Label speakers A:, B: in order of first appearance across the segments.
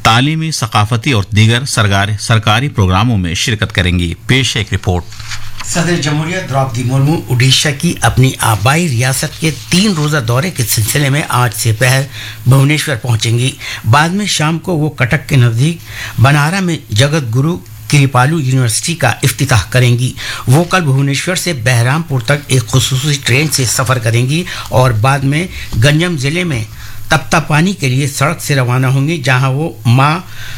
A: तालीमी, सकाफती और दीगर सरकारी प्रोग्रामों में शिरकत करेंगी। पेश है एक रिपोर्ट।
B: सदर जमहूरिया द्रौपदी मुर्मू ओडिशा की अपनी आबाई रियासत के 3 रोजा दौरे के सिलसिले में आज से पहर भुवनेश्वर पहुंचेंगी। बाद में शाम को वो कटक के नजदीक बनारा में जगत गुरु किरिपालू यूनिवर्सिटी का इफ्तिताह करेंगी। वो कल भुवनेश्वर से बहरामपुर तक एक खुसूसी ट्रेन से सफर करेंगी और बाद में गंजम जिले में तप्तापानी के लिए सड़क से रवाना होंगी, जहां वो मां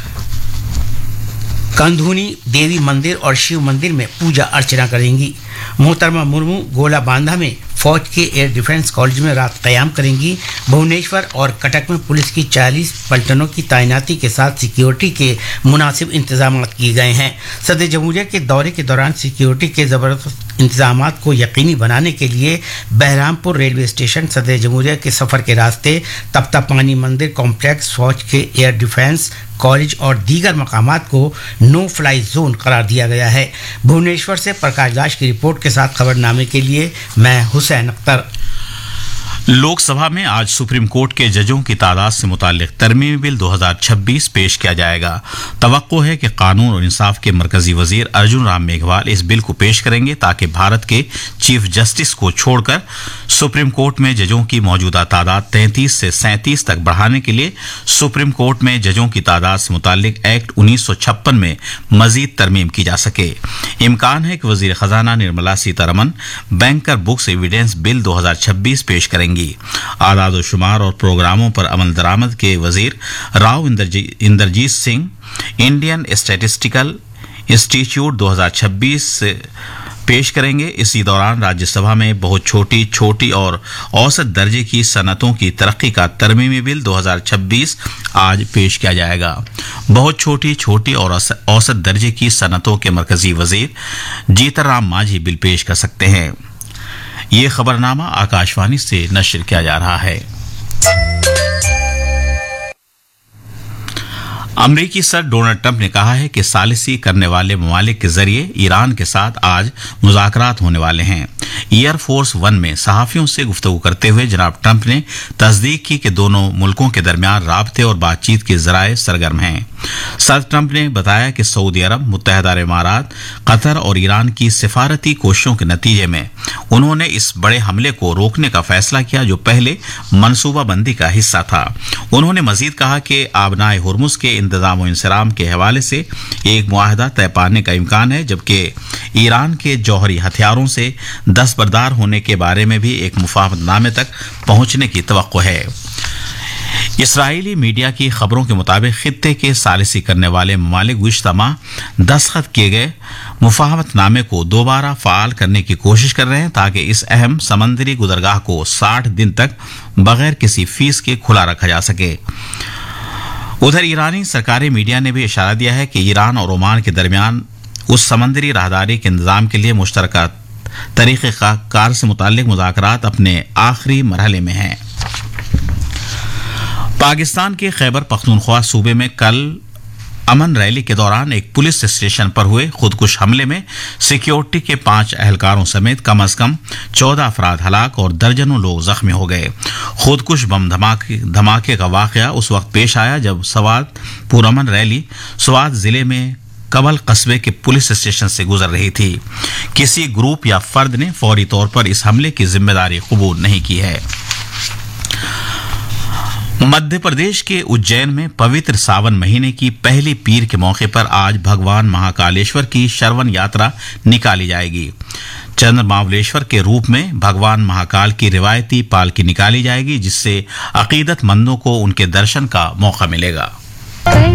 B: कंधूनी देवी मंदिर और शिव मंदिर में पूजा अर्चना करेंगी। मोहतरमा मुर्मू गोला बांधा में फौज के एयर डिफेंस कॉलेज में रात क़याम करेंगी। भुवनेश्वर और कटक में पुलिस की 40 पलटनों की तैनाती के साथ सिक्योरिटी के मुनासिब इंतजाम किए गए हैं। सदर जमहूरिया के दौरे के दौरान सिक्योरिटी के ज़बरदस्त इंतजाम को यकीनी बनाने के लिए बहरामपुर रेलवे स्टेशन, सदर जमहूरिया के सफ़र के रास्ते, तप्तापानी मंदिर कॉम्प्लेक्स, फौज के एयर डिफेंस कॉलेज और दीगर मकामात को नो फ्लाई जोन करार दिया गया है। भुवनेश्वर से प्रकाश दास की रिपोर्ट के साथ खबरनामे के लिए मैं हुसैन अख्तर।
A: लोकसभा में आज सुप्रीम कोर्ट के जजों की तादाद से मुताल्लिक तरमीमी बिल 2026 पेश किया जाएगा। तवक्को है कि कानून और इंसाफ के मरकजी वजीर अर्जुन राम मेघवाल इस बिल को पेश करेंगे ताकि भारत के चीफ जस्टिस को छोड़कर सुप्रीम कोर्ट में जजों की मौजूदा तादाद 33 से 37 तक बढ़ाने के लिए सुप्रीम कोर्ट में जजों की तादाद से मुताल्लिक एक्ट 1956 में मजीद तरमीम की जा सके। इम्कान है कि वजीर खजाना Nirmala Sitharaman banker books evidence bill 2026 पेश करेंगी। आदाद व शुमार और प्रोग्रामों पर अमल दरामद के वजीर Rao Inderjit Singh Indian statistical institute 2026 पेश करेंगे। इसी दौरान राज्यसभा में बहुत छोटी और औसत दर्जे की सनतों की तरक्की का तरमीमी बिल 2026 आज पेश किया जाएगा। बहुत छोटी और औसत दर्जे की सनतों के मरकजी वजीर जीतन राम मांझी बिल पेश कर सकते हैं। ये खबरनामा आकाशवाणी से नश्र किया जा रहा है। अमरीकी सदर डोनाल्ड ट्रंप ने कहा है कि सालिसी करने वाले ममालिक के जरिए ईरान के साथ आज मुज़ाकरात होने वाले हैं। एयरफोर्स 1 में सहाफ़ियों से गुफ्तगू करते हुए जनाब ट्रंप ने तस्दीक की कि दोनों मुल्कों के दरमियान राबते और बातचीत के ज़राए सरगर्म हैं। सदर ट्रंप ने बताया कि सऊदी अरब, मुत्तहिदा इमारात, कतर और ईरान की सिफारती कोशिशों के नतीजे में उन्होंने इस बड़े हमले को रोकने का फैसला किया जो पहले मनसूबाबंदी का हिस्सा था। उन्होंने मजीद कहा कि आबनाए हुर्मुज़ के इंतजाम व इंसराम के हवाले से एक मुआहदा तय पाने का इम्कान है, जबकि ईरान के जौहरी हथियारों से दस्तबरदार होने के बारे में भी एक मुफाहमतनामे तक पहुंचने की तवक्को है। इसराइली मीडिया की खबरों के मुताबिक खित्ते के सालिसी करने वाले ममालिक गुज़िश्ता माह दस्तखत किए गए मुफाहमतनामे को दोबारा फ़ाल करने की कोशिश कर रहे हैं ताकि इस अहम समंदरी गुज़रगाह को 60 दिन तक बगैर किसी फीस के खुला रखा जा सके। उधर ईरानी सरकारी मीडिया ने भी इशारा दिया है कि ईरान और ओमान के दरमियान उस समंदरी राहदारी के इंतजाम के लिए मुश्तरका तरीक़ेकार से मुताल्लिक मुज़ाकरात अपने आखिरी मरहले में हैं। पाकिस्तान के खैबर पख्तूनख्वा सूबे में कल अमन रैली के दौरान एक पुलिस स्टेशन पर हुए खुदकुश हमले में सिक्योरिटी के 5 अहलकारों समेत कम अज कम 14 अफराद हलाक और दर्जनों लोग जख्मी हो गए। खुदकुश बम धमाके का वाक़या उस वक्त पेश आया जब सवात पुरअमन रैली स्वात जिले में कबल कस्बे के पुलिस स्टेशन से गुजर रही थी। किसी ग्रुप या फर्द ने फौरी तौर पर इस हमले की जिम्मेदारी कबूल नहीं की है। मध्य प्रदेश के उज्जैन में पवित्र सावन महीने की पहली पीर के मौके पर आज भगवान महाकालेश्वर की श्रवण यात्रा निकाली जाएगी। चंद्रमावलेश्वर के रूप में भगवान महाकाल की रिवायती पालकी निकाली जाएगी, जिससे अकीदतमंदों को उनके दर्शन का मौका मिलेगा।